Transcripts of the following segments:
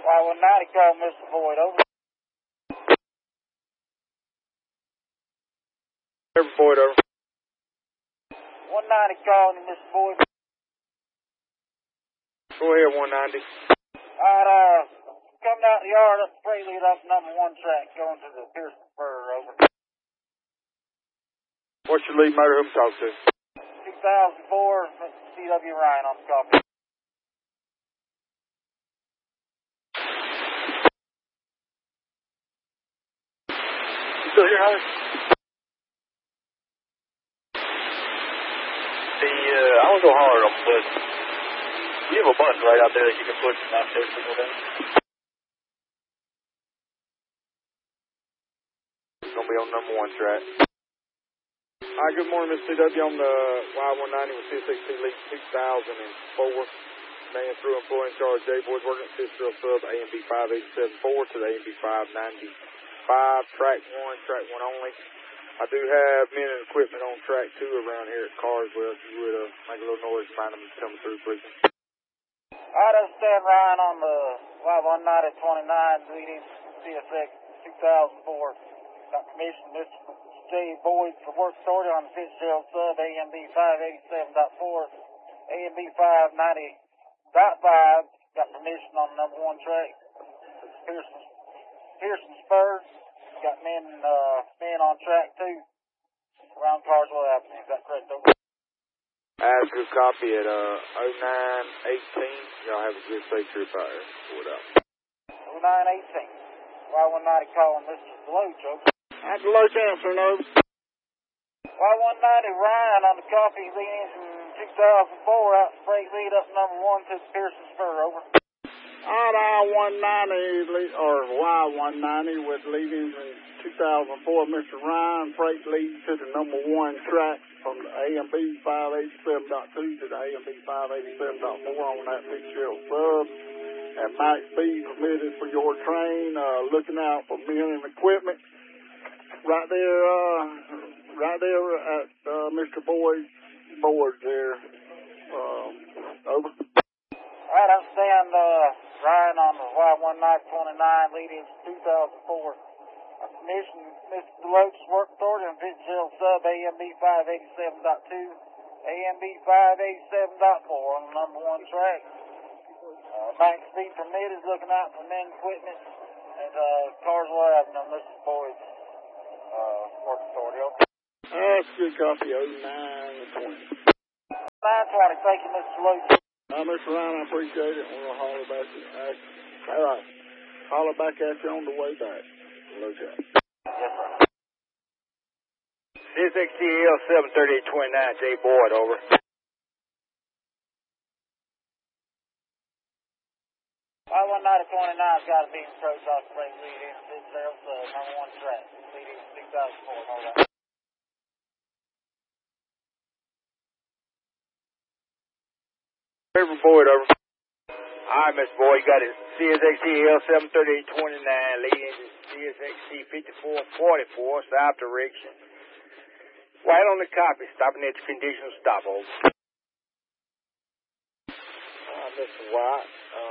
Y190 call Mr. Boyd, over. Boyd, over. 190 calling you, Mr. Boyd. Go ahead, 190. Alright, coming out the yard up the freight lead up number 1 track going to the Pearson Spur, over. What's your lead motor? Who I'm talking to? 2004, Mr. C.W. Ryan on the copy. You still here, Holly? I don't go hard on, but you have a button right out there that you can push and not take signal down. It's going to be on number 1 track. Hi, good morning, Mr. CW. I'm the Y190 with CSXT Lead 2004. Man through employee in charge, J Boys working at Fitzgerald Sub, AMB 5874 to the AMB 595, track 1 only. I do have men and equipment on track 2 around here at Carswell. If you would make a little noise, mind them coming through, please. I understand Ryan on the Y190 29 leading CSX 2004. Got permission, Mr. J. Boyd for work authority on the Fitzgerald Sub, AMB 587.4, AMB 590.5. Got permission on the number 1 track. Pearson Spurs. Got men on track 2 around Carswell Avenue. Is that correct, over? As good copy at 0918. Y'all have a good safe trip out here. Forward out. 0918. Y190 calling Mr. Deloach, over. That's Deloach answering, over. Y190 Ryan on the copy leading from 2004 out freight lead up number 1 to the Pearson Spur, over. Y190 or Y190 with leadings in 2004, Mr. Ryan, freight lead to the number 1 track from the AMB 587.2 to the AMB 587.4 on that Fitzgerald Sub. At max speed permitted for your train, looking out for men and equipment. Right there at Mr. Boyd's board there. Over. I understand Ryan on the Y190 29 leading 2004. Permission, Mr. Deloach's work authority on Fitzgerald Sub, AMB 587.2, AMB 587.4 on the number 1 track. Max speed permitted, looking out for men equipment at Carswell Avenue, Mr. Boyd's work authority, over. That's good copy, 0920. 920, thank you, Mr. Deloach. Mr. Ryan, I appreciate it. We'll holler back at you. All right. Holler back at you on the way back. Hello, Jack. Yes, sir. CSXTL 73829, J. Boyd, over. Y190 29's got to be in approach off the freight lead in Fitzgerald Sub, number 1 track, leading 2004, hold on. River Boyd, over. All right, Mr. Boyd, you got it. CSXTL 73829, leading CSXT 5444, south direction. Right on the copy, stopping at the conditional stop, over. Mr. White,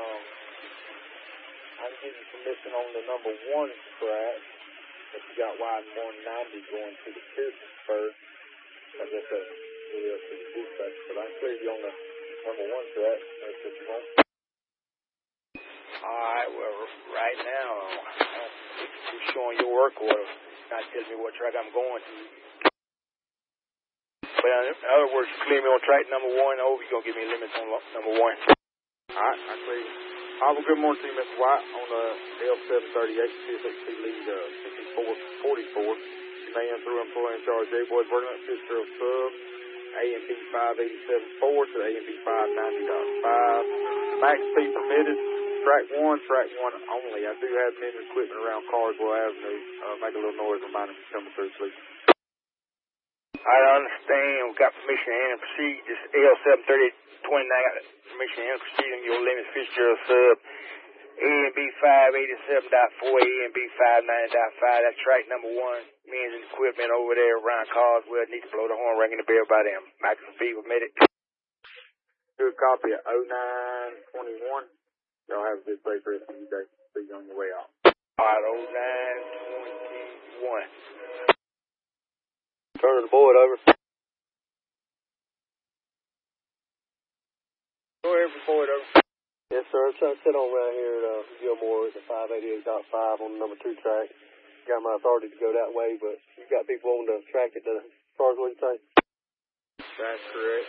I'm getting permission on the number 1 track. If you got Y190 going to the Pearson Spur, I guess that's really up to the dispatch, but I can clear you on the number 1 track. That's what you want. Alright, well, right now, you're showing your work order, not telling me what track I'm going to. But in other words, you clear me on track number 1, over, you're going to give me limits on number 1. Alright, I clear you. Well, good morning to you, Mr. White, on the L738 CSXT lead 5444. Man through employee in charge, J. Boyd working at Fitzgerald Sub, AMB 587.4 to the AMB 590.5. Max speed permitted. Track 1 only. I do have men and equipment around Carswell Avenue. Make a little noise, remind them to come through, please. I understand. We got permission and proceed. This L73829 got permission and proceed on your limit Fitzgerald Sub. AMB 587.4, AMB 590.5. That's track number 1. Men and equipment over there around Carswell. Need to blow the horn, ringing the bell by them. Maximum speed permitted. Good copy of 0921. Y'all have a good safe rest of your day. See you on your way out. All right, 0921. Turner to Boyd, over. Go ahead for Boyd, over. Yes, sir. I'm trying to sit on right here at Gilmore at the 588.5 on the number 2 track. Got my authority to go that way, but you got people on the track at the, as far as what you think? That's correct.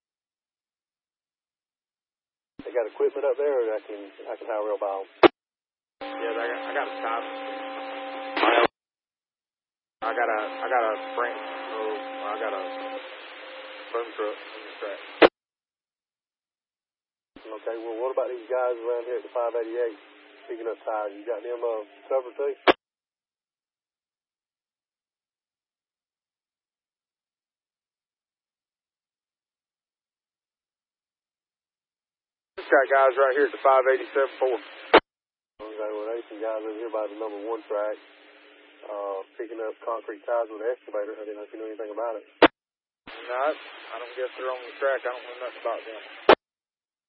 They got equipment up there, or I can high rail by them? Yeah, I got a stop. I got a Frank. I got a boom truck on the track. Okay, well, what about these guys around here at the 588 picking up tires? You got them covered too? Got guys right here at the 587.4. Okay, well, there's some guys over here by the number 1 track picking up concrete tires with an excavator. I didn't know if you knew anything about it. No, I don't guess they're on the track. I don't know nothing about them.